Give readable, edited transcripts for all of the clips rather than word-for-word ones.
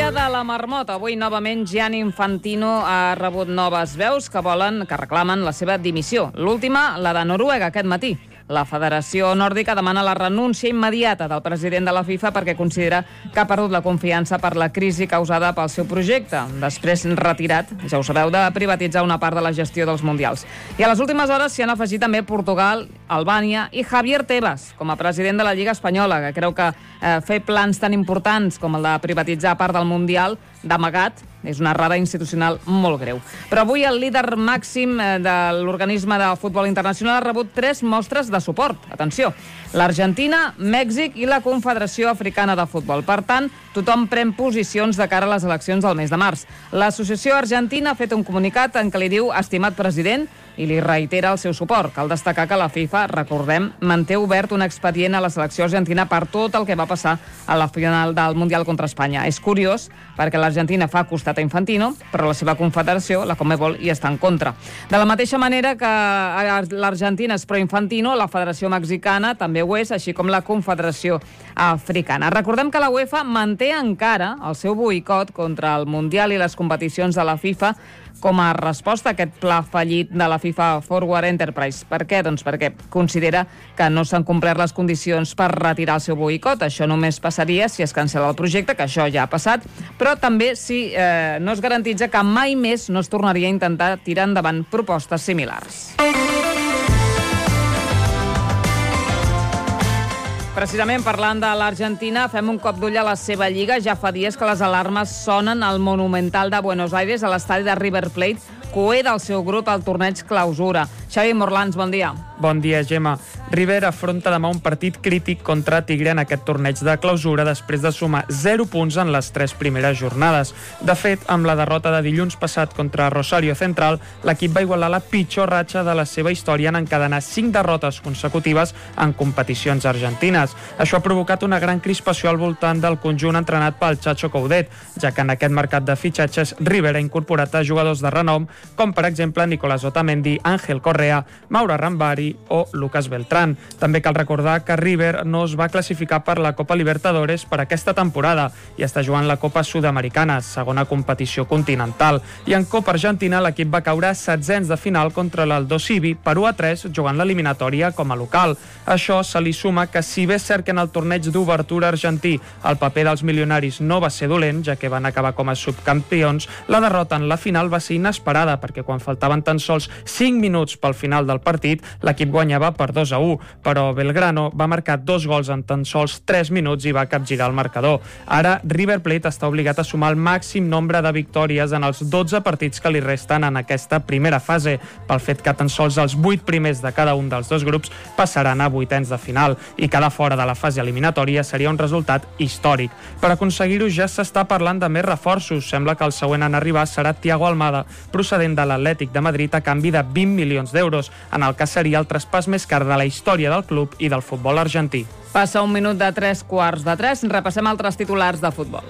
dia de la marmota. Avui, novament, Gianni Infantino ha rebut noves veus que reclamen la seva dimissió. L'última, la de Noruega, aquest matí. La Federació Nòrdica demana la renúncia immediata del president de la FIFA perquè considera que ha perdut la confiança per la crisi causada pel seu projecte. Després retirat, ja ho sabeu, de privatitzar una part de la gestió dels Mundials. I a les últimes hores s'hi han afegit també Portugal, Albània i Javier Tebas, com a president de la Lliga Espanyola, que creu que fer plans tan importants com el de privatitzar part del Mundial d'amagat és una errada institucional molt greu. Però avui el líder màxim de l'organisme de futbol internacional ha rebut 3 mostres de suport. Atenció, l'Argentina, Mèxic i la Confederació Africana de Futbol. Per tant, tothom pren posicions de cara a les eleccions del mes de març. L'Associació Argentina ha fet un comunicat en què li diu estimat president i li reitera el seu suport. Cal destacar que la FIFA, recordem, manté obert un expedient a la selecció argentina per tot el que va passar a la final del Mundial contra Espanya. És curiós perquè l'Argentina fa costat a Infantino, però la seva confederació, la Conmebol, hi està en contra. De la mateixa manera que l'Argentina és pro-Infantino, la Federació Mexicana també ho és, així com la Confederació Africana. Recordem que la UEFA manté encara el seu boicot contra el Mundial i les competicions de la FIFA com a resposta a aquest pla fallit de la FIFA Forward Enterprise. Per què? Doncs perquè considera que no s'han complert les condicions per retirar el seu boicot. Això només passaria si es cancela el projecte, que això ja ha passat, però també si no es garantitza que mai més no es tornaria a intentar tirar endavant propostes similars. Precisament parlant de l'Argentina, fem un cop d'ull a la seva lliga. Ja fa dies que les alarmes sonen al Monumental de Buenos Aires, a l'estadi de River Plate, coer del seu grup al torneig Clausura. Xavi Morlans, bon dia. Bon dia, Gemma. River afronta demà un partit crític contra Tigre en aquest torneig de Clausura després de sumar 0 punts en les 3 primeres jornades. De fet, amb la derrota de dilluns passat contra Rosario Central, l'equip va igualar la pitjor ratxa de la seva història en encadenar 5 derrotes consecutives en competicions argentines. Això ha provocat una gran crispació al voltant del conjunt entrenat pel Chacho Coudet, ja que en aquest mercat de fitxatges River ha incorporat a jugadors de renom, com per exemple Nicolás Otamendi, Ángel Correa, Mauro Rambari o Lucas Beltrán. També cal recordar que River no es va classificar per la Copa Libertadores per aquesta temporada i està jugant la Copa Sud-americana, segona competició continental. I en Copa Argentina l'equip va caure 16 de final contra l'Aldosivi per 1-3 jugant l'eliminatòria com a local. Això se li suma que si bé és cert que en el torneig d'obertura argentí el paper dels milionaris no va ser dolent, ja que van acabar com a subcampions, la derrota en la final va ser inesperada perquè quan faltaven tan sols 5 minuts pel final del partit, l'equip guanyava per 2-1, però Belgrano va marcar 2 gols en tan sols 3 minuts i va capgirar el marcador. Ara, River Plate està obligat a sumar el màxim nombre de victòries en els 12 partits que li resten en aquesta primera fase, pel fet que tan sols els 8 primers de cada un dels dos grups passaran a vuitens de final, i quedar fora de la fase eliminatòria seria un resultat històric. Per aconseguir-ho ja s'està parlant de més reforços. Sembla que el següent en arribar serà Thiago Almada, procedent de l'Atlètic de Madrid a canvi de 20 milions d'euros, en el que seria el traspàs més car de la història del club i del futbol argentí. Passa un minut de 3:15. Repassem altres titulars de futbol.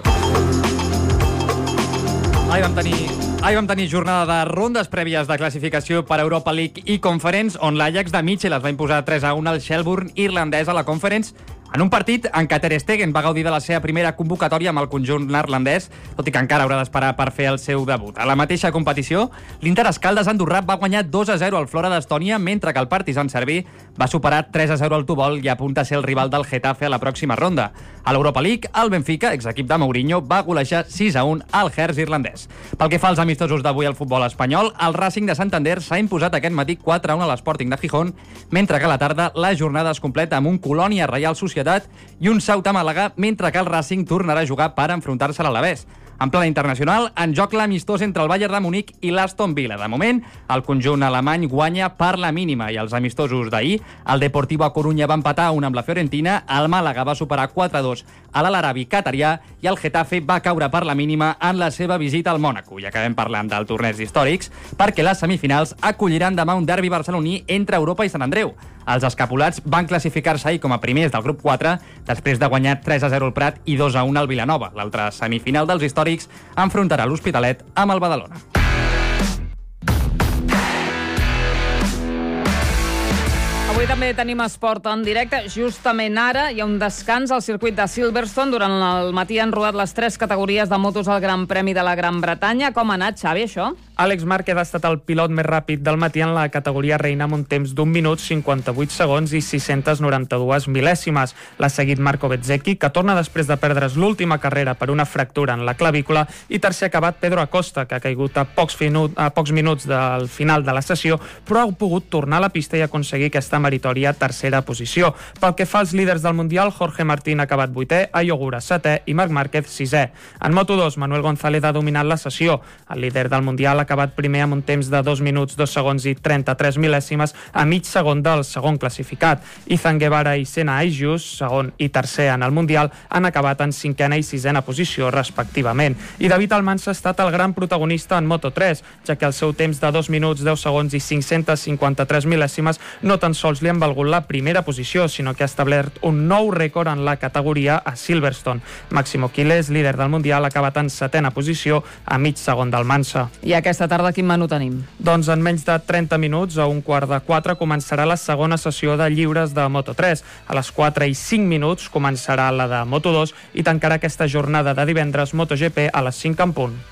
Ahir vam tenir jornada de rondes prèvies de classificació per Europa League i Conference, on l'Ajax de Mitchell es va imposar 3-1 al Shelbourne irlandès a la Conference, en un partit en què Ter Stegen va gaudir de la seva primera convocatòria amb el conjunt neerlandès, tot i que encara haurà d'esperar per fer el seu debut. A la mateixa competició, l'Inter Escaldes Andorrà va guanyar 2-0 al Flora d'Estònia, mentre que el Partizan Serbi va superar 3-0 al Tubol i apunta a ser el rival del Getafe a la pròxima ronda. A l'Europa League, el Benfica, exequip de Mourinho, va golejar 6-1 al Hertz irlandès. Pel que fa als amistosos d'avui al futbol espanyol, el Racing de Santander s'ha imposat aquest matí 4-1 a l'Sporting de Gijón, mentre que a la tarda la jornada es completa amb un Colònia Reial Societat i un Ceuta Màlaga, mentre que el Racing tornarà a jugar per enfrontar-se a l'Alavés. En plana internacional, en joc l'amistós entre el Bayern de Munic i l'Aston Villa. De moment, el conjunt alemany guanya per la mínima i els amistosos d'ahir, el Deportivo a Coruña va empatar 1 amb la Fiorentina, el Màlaga va superar 4-2 a l'Al-Arabi Qatarià i el Getafe va caure per la mínima en la seva visita al Mònaco. I acabem parlant del torneig històrics perquè les semifinals acolliran demà un derbi barceloní entre Europa i Sant Andreu. Els escapulats van classificar-se ahir com a primers del grup 4 després de guanyar 3-0 al Prat i 2-1 al Vilanova. L'altra semifinal dels històrics enfrontarà l'Hospitalet amb el Badalona. Avui Avui també tenim esport en directe. Justament ara hi ha un descans al circuit de Silverstone. Durant el matí han rodat les 3 categories de motos al Gran Premi de la Gran Bretanya. Com ha anat, Xavi, això? Àlex Márquez ha estat el pilot més ràpid del matí en la categoria reina amb un temps d'1 minut, 58 segons i 692 mil·lèsimes. L'ha seguit Marco Bezzecchi, que torna després de perdre's l'última carrera per una fractura en la clavícula, i tercer ha acabat Pedro Acosta, que ha caigut a pocs minuts del final de la sessió, però ha pogut tornar a la pista i aconseguir aquesta meritòria tercera posició. Pel que fa als líders del Mundial, Jorge Martín ha acabat 8è, Ayo Ogura 7è i Marc Márquez 6è. En Moto2, Manuel González ha dominat la sessió. El líder del Mundial ha acabat primer amb un temps de 2 minuts, 2 segons i 33 mil·lèsimes a mig segon del segon classificat. Izan Guevara i Senna Aijus, segon i tercer en el Mundial, han acabat en 5a i 6a posició respectivament. I David Almansa ha estat el gran protagonista en Moto3, ja que el seu temps de 2 minuts, 10 segons i 553 mil·lèsimes no tan sols li han valgut la primera posició, sinó que ha establert un nou rècord en la categoria a Silverstone. Máximo Quiles, líder del Mundial, ha acabat en 7a posició a mig segon d'Almansa. I aquesta tarda quin menú tenim? Doncs en menys de 30 minuts, a 3:15, començarà la segona sessió de lliures de Moto3. A les 4:05 començarà la de Moto2 i tancarà aquesta jornada de divendres MotoGP a les 5 en punt.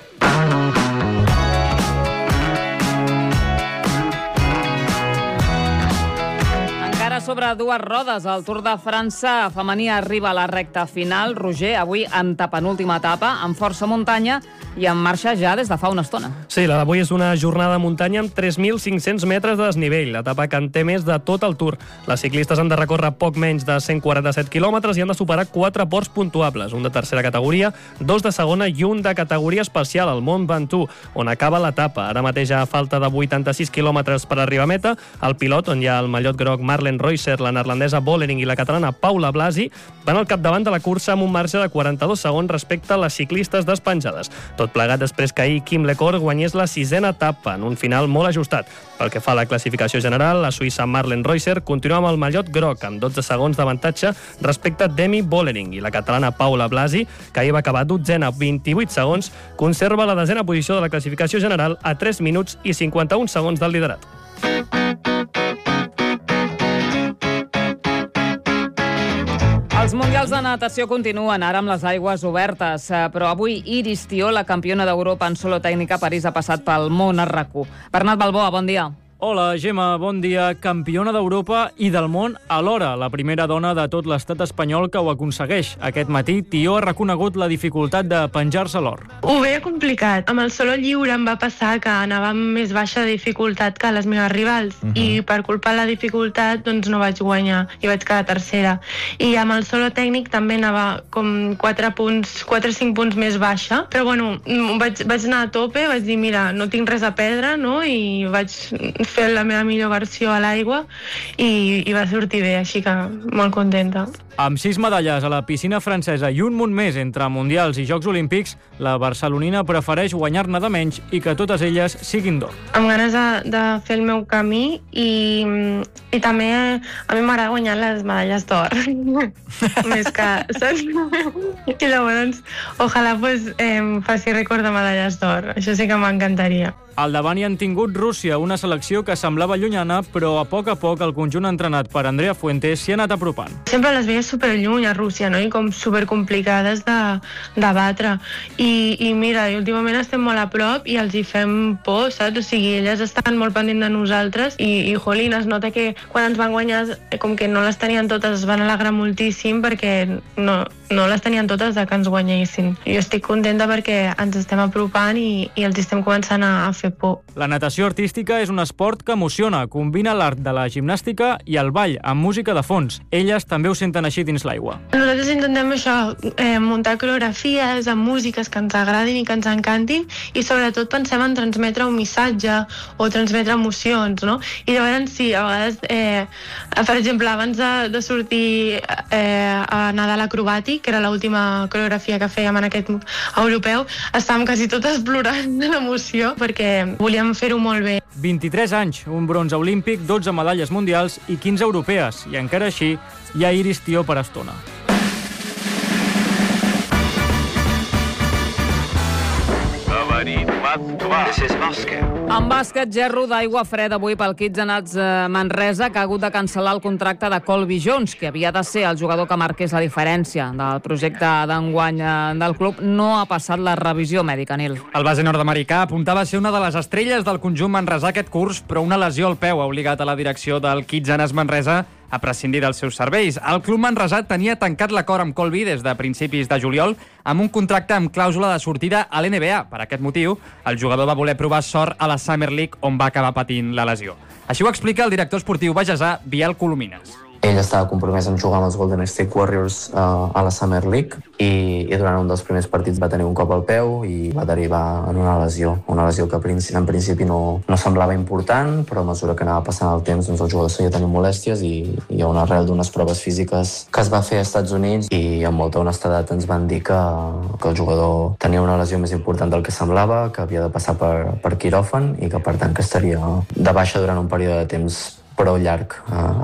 Sobre dues rodes, el Tour de França femení arriba a la recta final. Roger, avui en penúltima etapa, amb força muntanya i en marxa ja des de fa una estona. Sí, la d'avui és una jornada de muntanya amb 3.500 metres de desnivell, l'etapa que en té més de tot el Tour. Les ciclistes han de recórrer poc menys de 147 quilòmetres i han de superar 4 ports puntuables, un de tercera categoria, 2 de segona i un de categoria especial, el Mont Ventoux, on acaba l'etapa. Ara mateix, a falta de 86 quilòmetres per arribar a meta, el pilot, on hi ha el mallot groc Marlen Reusser, la neerlandesa Bollering i la catalana Paula Blasi, van al capdavant de la cursa amb un marge de 42 segons respecte a les ciclistes despenjades. Tot plegat després que ahir Kim Lecor guanyés la 6a etapa en un final molt ajustat. Pel que fa a la classificació general, la suïssa Marlen Reusser continua amb el mallot groc amb 12 segons d'avantatge respecte a Demi Bollering, i la catalana Paula Blasi, que ahir va acabar 12a amb 28 segons, conserva la 10a posició de la classificació general a 3 minuts i 51 segons del liderat. Els mundials de natació continuen ara amb les aigües obertes, però avui Iris Tió, la campiona d'Europa en solo tècnica a París, ha passat pel món a RAC1. Bernat Balboa, bon dia. Hola, Gemma, bon dia. Campiona d'Europa i del món alhora. La primera dona de tot l'estat espanyol que ho aconsegueix. Aquest matí, Tió ha reconegut la dificultat de penjar-se l'or. Ho veia complicat. Amb el solo lliure em va passar que anava amb més baixa dificultat que les meves rivals. I per culpa de la dificultat doncs no vaig guanyar i vaig quedar tercera. I amb el solo tècnic també anava com 4 o 5 punts més baixa. Però bueno, vaig anar a tope, vaig dir, mira, no tinc res a perdre, no? I vaig fer la meva millor versió a l'aigua i va sortir bé, així que molt contenta. Amb 6 medalles a la piscina francesa i un munt més entre Mundials i Jocs Olímpics, la barcelonina prefereix guanyar-ne de menys i que totes elles siguin d'or. Amb ganes de fer el meu camí i també a mi m'agrada guanyar les medalles d'or. Més que... Saps? I llavors, ojalà faci rècord de medalles d'or. Això sí que m'encantaria. Al davant hi han tingut Rússia, una selecció que semblava llunyana, però a poc el conjunt entrenat per Andrea Fuentes s'hi ha anat apropant. Sempre les veia superlluny a Rússia, no? I com supercomplicades de batre. I mira, últimament estem molt a prop i els hi fem por, saps? O sigui, elles estan molt pendents de nosaltres i jolín, es nota que quan ens van guanyar, com que no les tenien totes, es van alegrar moltíssim perquè no les tenien totes de que ens guanyessin. Jo estic contenta perquè ens estem apropant i els estem començant a fer por. La natació artística és un esport que emociona, combina l'art de la gimnàstica i el ball amb música de fons. Elles també ho senten així dins l'aigua. Nosaltres intentem això, muntar coreografies amb músiques que ens agradin i que ens encantin i sobretot pensem en transmetre un missatge o transmetre emocions, no? I llavors sí, a vegades, per exemple, abans de sortir a nedar l'acrobàtic, que era l'última coreografia que fèiem en aquest europeu, estàvem quasi totes plorant de l'emoció perquè volíem fer-ho molt bé. 23 anys, un bronze olímpic, 12 medalles mundials i 15 europees. I encara així, hi ha Iris Tió per estona. Говорит En bàsquet, gerro d'aigua freda avui pel Kitzenats Manresa, que ha hagut de cancel·lar el contracte de Colby Jones, que havia de ser el jugador que marqués la diferència del projecte d'enguany del club. No ha passat la revisió mèdica, Nil. El base nord-americà apuntava a ser una de les estrelles del conjunt manresà aquest curs, però una lesió al peu ha obligat a la direcció del Kitzenats Manresa a prescindir dels seus serveis. El club manresà tenia tancat l'acord amb Colby des de principis de juliol amb un contracte amb clàusula de sortida a l'NBA. Per aquest motiu, el jugador va voler provar sort a la Summer League, on va acabar patint la lesió. Així ho explica el director esportiu bagesà, Biel Colomines. Ell estava compromès en jugar amb els Golden State Warriors a la Summer League i durant un dels primers partits va tenir un cop al peu i va derivar en una lesió que en principi no semblava important, però a mesura que anava passant el temps doncs el jugador seguia tenint molèsties i a una arrel d'unes proves físiques que es va fer als Estats Units i amb molta honestedat ens van dir que el jugador tenia una lesió més important del que semblava, que havia de passar per quiròfan i que per tant que estaria de baixa durant un període de temps prou llarg.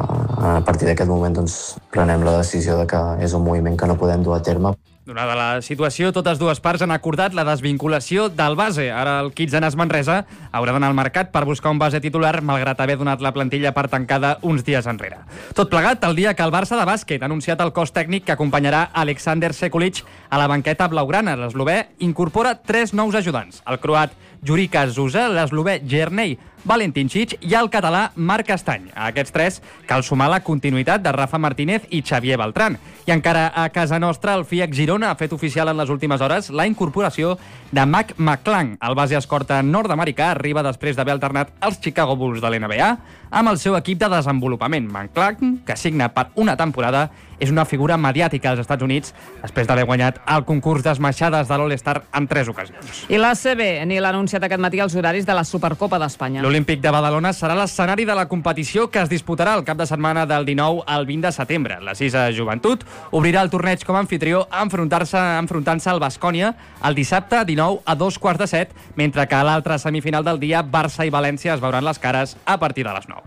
A partir d'aquest moment doncs, prenem la decisió de que és un moviment que no podem dur a terme. Donada la situació, totes dues parts han acordat la desvinculació del base. Ara el Kitzenats Manresa haurà d'anar al mercat per buscar un base titular, malgrat haver donat la plantilla per tancada uns dies enrere. Tot plegat el dia que el Barça de bàsquet ha anunciat el cos tècnic que acompanyarà Alexander Sekulic a la banqueta blaugrana. L'eslovè incorpora 3 nous ajudants. El croat Jurika Zuza, l'eslovè Jernei Valentincic i el català Marc Estany. A aquests 3 cal sumar la continuïtat de Rafa Martínez i Xavier Beltrán. I encara a casa nostra, el FIEC Girona ha fet oficial en les últimes hores la incorporació de Mac McClung. El base escorta nord-americà arriba després d'haver alternat els Chicago Bulls de l'NBA amb el seu equip de desenvolupament. McClung, que signa per una temporada, és una figura mediàtica als Estats Units després d'haver guanyat el concurs d'esmaixades de l'All-Star en 3 ocasions. I l'ACB ni l'ha anunciat aquest matí els horaris de la Supercopa d'Espanya. L'Olímpic de Badalona serà l'escenari de la competició que es disputarà el cap de setmana del 19 al 20 de setembre. La 6a Joventut obrirà el torneig com a anfitrió enfrontant-se al Baskonia el dissabte 19 a 2:15, mentre que a l'altra semifinal del dia Barça i València es veuran les cares a partir de les 9.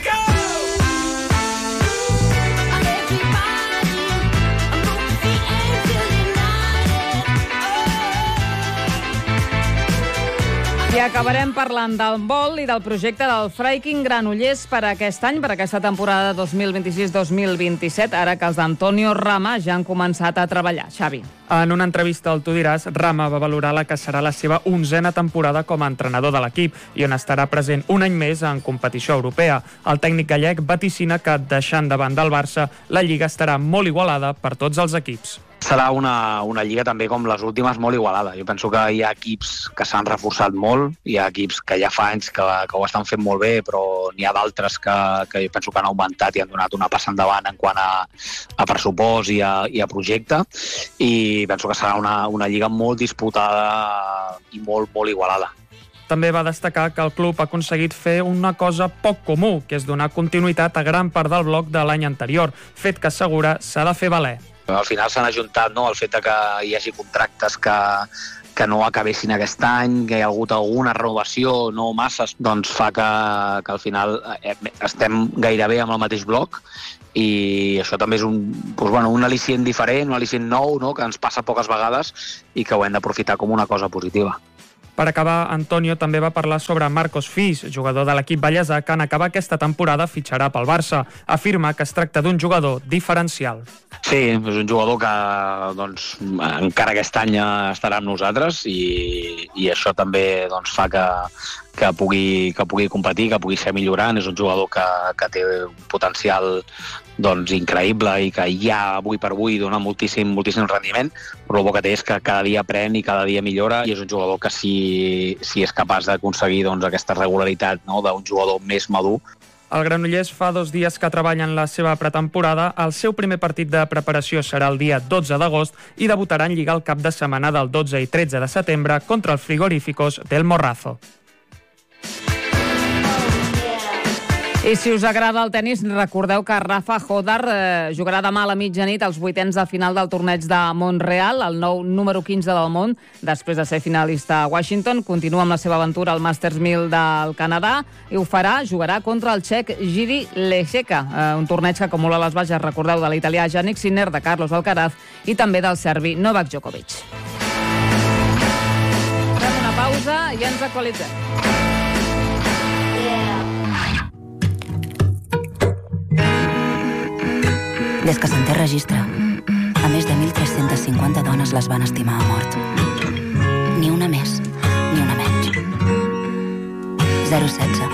I acabarem parlant del vol i del projecte del Freiking Granollers per aquest any, per aquesta temporada 2026-2027, ara que els d'Antonio Rama ja han començat a treballar. Xavi. En una entrevista al Tu diràs, Rama va valorar la que serà la seva 11a temporada com a entrenador de l'equip i on estarà present un any més en competició europea. El tècnic gallec vaticina que, deixant de banda el Barça, la Lliga estarà molt igualada per tots els equips. Serà una lliga també com les últimes molt igualada. Jo penso que hi ha equips que s'han reforçat molt, hi ha equips que ja fa anys que ho estan fent molt bé, però n'hi ha d'altres que jo penso que han augmentat i han donat una passa endavant en quant a pressupost i a projecte, i penso que serà una lliga molt disputada i molt, molt igualada. També va destacar que el club ha aconseguit fer una cosa poc comú, que és donar continuïtat a gran part del bloc de l'any anterior, fet que assegura s'ha de fer valer. Al final s'han ajuntat el fet que hi hagi contractes que no acabessin aquest any, que hi ha hagut alguna renovació, no masses, doncs fa que al final estem gairebé amb el mateix bloc, i això també és un al·licient diferent, un al·licient nou, no?, que ens passa poques vegades i que ho hem d'aprofitar com una cosa positiva. Per acabar, Antonio també va parlar sobre Marcos Fis, jugador de l'equip ballesà que en acabar aquesta temporada fitxarà pel Barça. Afirma que es tracta d'un jugador diferencial. Sí, és un jugador que encara aquest any estarà amb nosaltres i això també fa que pugui competir, que pugui ser millorant. És un jugador que té un potencial increïble i que ja avui per avui dona moltíssim rendiment, però el bo que té és que cada dia aprèn i cada dia millora, i és un jugador que si és capaç d'aconseguir aquesta regularitat d'un jugador més madur. El Granollers fa 2 dies que treballa en la seva pretemporada. El seu primer partit de preparació serà el dia 12 d'agost i debutarà en Lliga el cap de setmana del 12 i 13 de setembre contra el Frigoríficos del Morrazo. I si us agrada el tennis, recordeu que Rafa Hodar jugarà demà a la mitjanit als 8ens de final del torneig de Montreal, el nou número 15 del món, després de ser finalista a Washington. Continua amb la seva aventura al Masters 1000 del Canadà i ho jugarà contra el txec Jiří Lešeka, un torneig que acumula les baixes, recordeu, de l'italià Jannik Sinner, de Carlos Alcaraz i també del serbi Novak Djokovic. Fem una pausa ja ens actualitzem. Des que s'en té registre, a més de 1.350 dones les van estimar a mort. Ni una més, ni una menys. 016.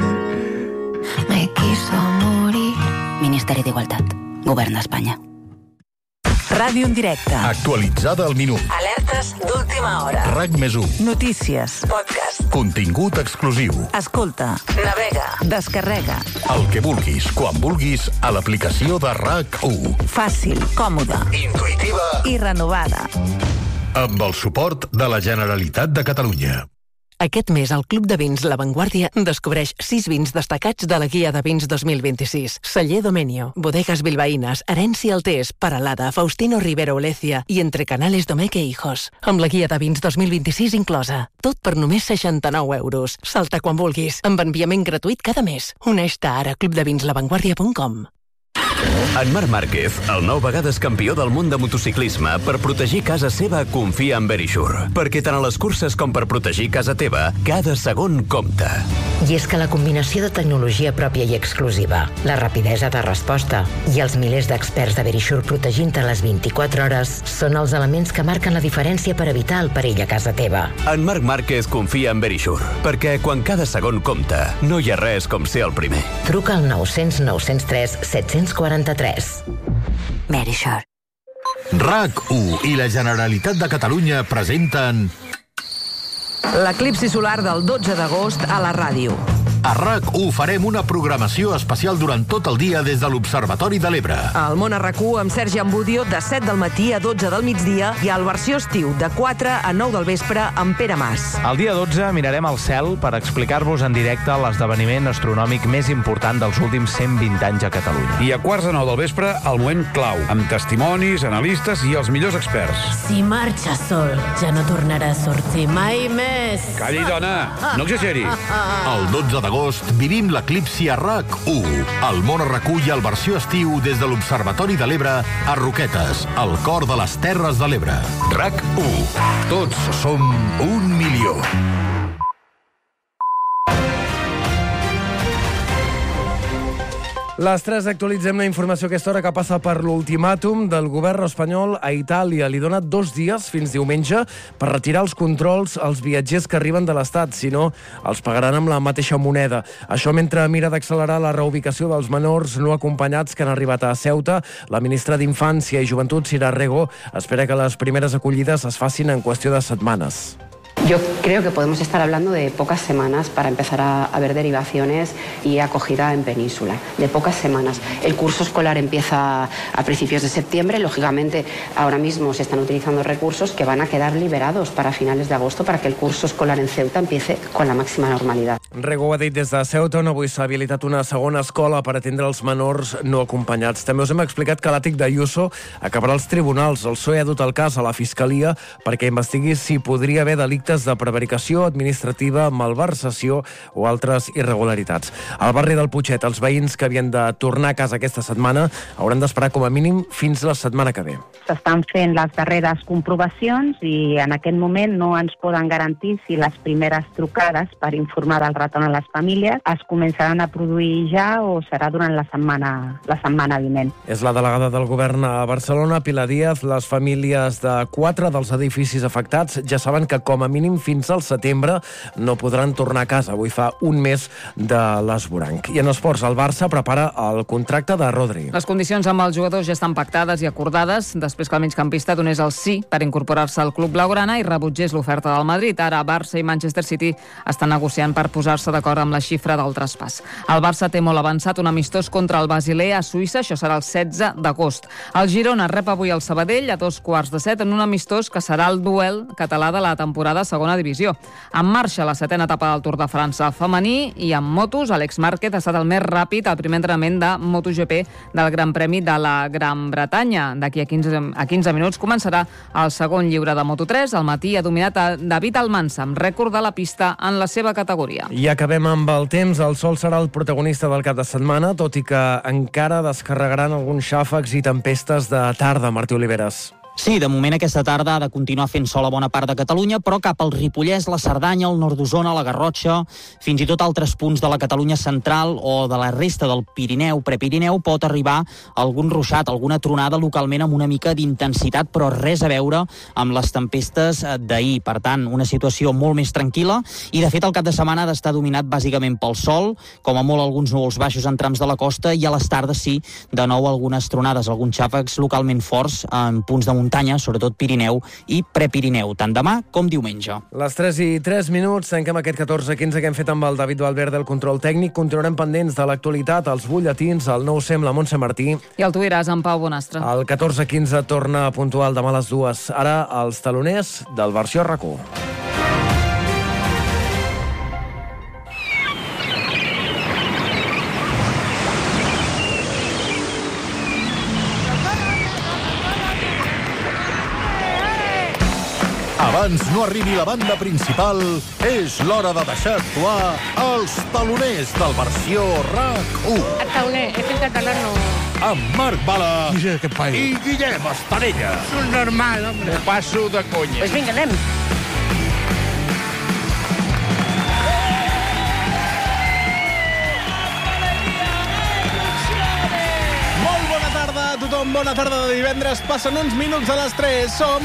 Me quiso morir. Ministeri d'Igualtat. Govern d'Espanya. Ràdio en directe. Actualitzada al minut. Alertes d'última hora. RAC+1. Notícies. Podcast. Contingut exclusiu. Escolta. Navega. Descarrega. El que vulguis, quan vulguis, a l'aplicació de RAC1. Fàcil, còmoda, intuïtiva i renovada. Amb el suport de la Generalitat de Catalunya. Aquest mes, el Club de Vins La Vanguardia descobreix 6 vins destacats de la Guia de Vins 2026. Celler Domenio, Bodegas Bilbaínas, Herencia Altés, Paralada, Faustino Rivero Olecia i Entre Canales Domeque Hijos. Amb la Guia de Vins 2026 inclosa. Tot per només 69 euros. Salta quan vulguis, amb enviament gratuït cada mes. Uneix-te ara a clubdevinslavanguardia.com. En Marc Márquez, el 9 vegades campió del món de motociclisme, per protegir casa seva confia en Verisure, perquè tant a les curses com per protegir casa teva, cada segon compta. I és que la combinació de tecnologia pròpia i exclusiva, la rapidesa de resposta i els milers d'experts de Verisure protegint-te les 24 hores són els elements que marquen la diferència per evitar el perill a casa teva. En Marc Márquez confia en Verisure, perquè quan cada segon compta, no hi ha res com ser el primer. Truca al 900 903 743. Verisure. RAC1 i la Generalitat de Catalunya presenten l'eclipsi solar del 12 d'agost a la ràdio. A RAC1 farem una programació especial durant tot el dia des de l'Observatori de l'Ebre. Al Món a RAC1 amb Sergi Ambudio de 7 del matí a 12 del migdia i al versió estiu de 4 a 9 del vespre amb Pere Mas. El dia 12 mirarem el cel per explicar-vos en directe l'esdeveniment astronòmic més important dels últims 120 anys a Catalunya. I a 8:45 del vespre, el moment clau, amb testimonis, analistes i els millors experts. Si marxa sol, ja no tornarà a sortir mai més. Calli, dona, no exageri. El 12 d'agost vivim l'eclipsi a RAC1. El Món a RAC1 i el versió estiu des de l'Observatori de l'Ebre a Roquetes, al cor de les Terres de l'Ebre. RAC1. Tots som 1 milió. Les 3 actualitzem la informació a aquesta hora que passa per l'ultimàtum del govern espanyol a Itàlia. Li dona 2 dies, fins diumenge, per retirar els controls als viatgers que arriben de l'Estat. Si no, els pagaran amb la mateixa moneda. Això mentre mira d'accelerar la reubicació dels menors no acompanyats que han arribat a Ceuta. La ministra d'Infància i Joventut, Sira Rego, espera que les primeres acollides es facin en qüestió de setmanes. Yo creo que podemos estar hablando de pocas semanas para empezar a ver derivaciones y acogida en Península. De pocas semanas. El curso escolar empieza a principios de septiembre. Lógicamente, ahora mismo se están utilizando recursos que van a quedar liberados para finales de agosto para que el curso escolar en Ceuta empiece con la máxima normalidad. Rego ha dit des de Ceuta on avui s'ha habilitat una segona escola per atendre els menors no acompanyats. També us hem explicat que l'àtic d'Ayuso acabarà als tribunals. El PSOE ha dut el cas a la Fiscalia perquè investigui si podria haver delictes de prevaricació administrativa, malversació o altres irregularitats. Al barri del Putxet, els veïns que havien de tornar a casa aquesta setmana hauran d'esperar com a mínim fins la setmana que ve. S'estan fent les darreres comprovacions i en aquest moment no ens poden garantir si les primeres trucades per informar del retorn a les famílies es començaran a produir ja o serà durant la setmana vinent. És la delegada del govern a Barcelona, Pilar Díaz. Les famílies de 4 dels edificis afectats ja saben que com a mínim fins al setembre no podran tornar a casa. Avui fa un mes de l'esvoranc. I en esports, el Barça prepara el contracte de Rodri. Les condicions amb els jugadors ja estan pactades i acordades després que el migcampista donés el sí per incorporar-se al club blaugrana i rebutgés l'oferta del Madrid. Ara Barça i Manchester City estan negociant per posar-se d'acord amb la xifra del traspàs. El Barça té molt avançat un amistós contra el Basilea a Suïssa, això serà el 16 d'agost. El Girona rep avui el Sabadell a 6:15 en un amistós que serà el duel català de la temporada segona divisió. En marxa la 7ª etapa del Tour de França femení i en motos, Alex Márquez ha estat el més ràpid al primer entrenament de MotoGP del Gran Premi de la Gran Bretanya. D'aquí a 15 minuts començarà el segon lliure de Moto3. Al matí ha dominat a David Almansa amb rècord de la pista en la seva categoria. I acabem amb el temps. El sol serà el protagonista del cap de setmana, tot i que encara descarregaran alguns xàfecs i tempestes de tarda. Martí Oliveres. Sí, de moment aquesta tarda ha de continuar fent sol a bona part de Catalunya, però cap al Ripollès, la Cerdanya, el nord d'Osona, la Garrotxa, fins i tot altres punts de la Catalunya central o de la resta del Pirineu, Prepirineu, pot arribar algun ruixat, alguna tronada localment amb una mica d'intensitat, però res a veure amb les tempestes d'ahir. Per tant, una situació molt més tranquil·la i, de fet, el cap de setmana ha d'estar dominat bàsicament pel sol, com a molt alguns núvols baixos en trams de la costa, i a les tardes sí, de nou algunes tronades, alguns xàfecs localment forts en punts de muntanya, sobretot Pirineu i Prepirineu, tant demà com diumenge. Les 3:03, tanquem aquest 14:15 que hem fet amb el David Valverde del control tècnic. Continuarem pendents de l'actualitat, els butlletins, el 9 amb la Montse Martí. I el tu diràs, en Pau Bonastre. El 14:15 torna puntual demà a les 2. Ara els taloners del Versió RAC1. Abans no arribi la banda principal, és l'hora de deixar actuar els taloners del Versió RAC1. El taloner, es en catalán no... Amb Marc Bala i Guillem Estarella. És un normal, hombre. Ho passo de conya. Pues vinga, anem. Molt bona tarda a tothom, bona tarda de divendres. Passen uns minuts a les 3. Som